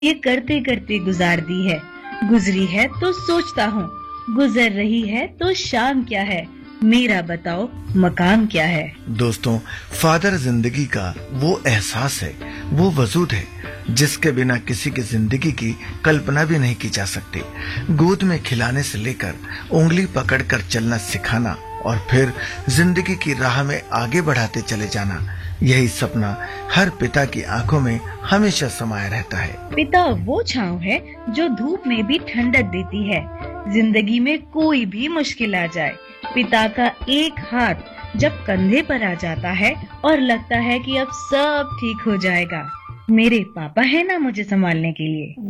ये करते करते गुजार दी है। गुजरी है तो सोचता हूँ, गुजर रही है तो शाम क्या है, मेरा बताओ मकाम क्या है। दोस्तों, फादर जिंदगी का वो एहसास है, वो वजूद है जिसके बिना किसी की जिंदगी की कल्पना भी नहीं की जा सकती। गोद में खिलाने से लेकर उंगली पकड़कर चलना सिखाना और फिर जिंदगी की राह में आगे बढ़ाते चले जाना, यही सपना हर पिता की आंखों में हमेशा समाया रहता है। पिता वो छांव है जो धूप में भी ठंडक देती है। जिंदगी में कोई भी मुश्किल आ जाए, पिता का एक हाथ जब कंधे पर आ जाता है और लगता है कि अब सब ठीक हो जाएगा, मेरे पापा है ना मुझे संभालने के लिए।